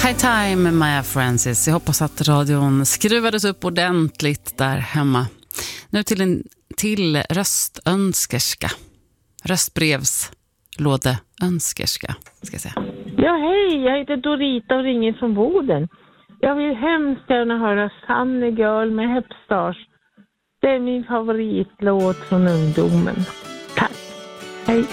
High Time med Maya Francis. Jag hoppas att radion skruvades upp ordentligt där hemma. Nu till röstönskerska. Röstbrevslådeönskerska, ska jag säga. Ja, hej, jag heter Dorita och ringer från Boden. Jag vill hemskt gärna höra Sunny Girl med Hepstars. Det är min favoritlåt från ungdomen. Tack. Hej.